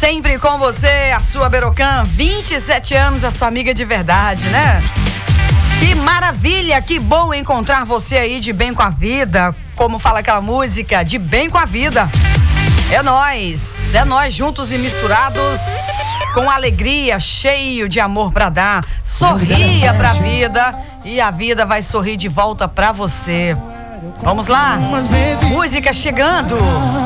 sempre com você, a sua Berocan, 27 anos, a sua amiga de verdade, né? Que maravilha, que bom encontrar você aí de bem com a vida, como fala aquela música, de bem com a vida. É nós juntos e misturados, com alegria, cheio de amor pra dar. Sorria pra vida e a vida vai sorrir de volta pra você. Vamos lá, música chegando.